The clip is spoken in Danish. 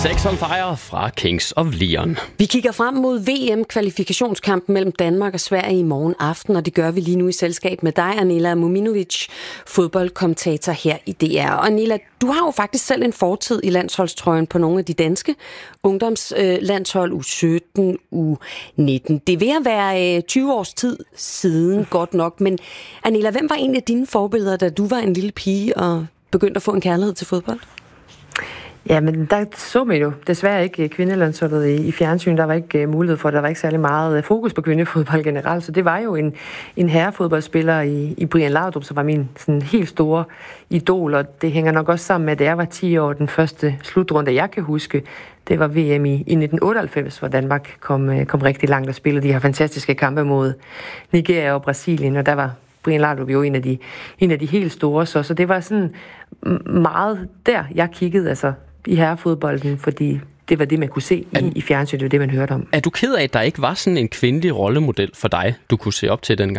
Sex on Fire fra Kings of Leon. Vi kigger frem mod VM-kvalifikationskampen mellem Danmark og Sverige i morgen aften, og det gør vi lige nu i selskab med dig, Anela Mominovic, fodboldkommentator her i DR. Og Anela, du har jo faktisk selv en fortid i landsholdstrøjen på nogle af de danske ungdomslandshold, U17, U19. Det er ved at være 20 års tid siden, godt nok. Men Anela, hvem var en af dine forbilleder, da du var en lille pige og begyndte at få en kærlighed til fodbold? Ja, men der så man jo desværre ikke kvindelandsholdet i fjernsyn. Der var ikke mulighed for, der var ikke særlig meget fokus på kvindefodbold generelt. Så det var jo en herrefodboldspiller i Brian Laudrup, som var min sådan helt store idol. Og det hænger nok også sammen med, at jeg var 10 år, den første slutrunde, jeg kan huske. Det var VM i 1998, hvor Danmark kom rigtig langt og spillede de her fantastiske kampe mod Nigeria og Brasilien. Og der var Brian Laudrup jo en af de helt store. Så det var sådan meget der, jeg kiggede, altså i herrefodbolden, fordi det var det, man kunne se i fjernsynet, det var det, man hørte om. Er du ked af, at der ikke var sådan en kvindelig rollemodel for dig, du kunne se op til dengang?